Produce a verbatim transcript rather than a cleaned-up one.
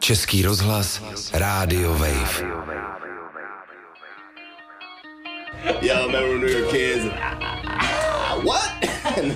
Český rozhlas, Rádio Wave. Y'all remember when we were kids? What?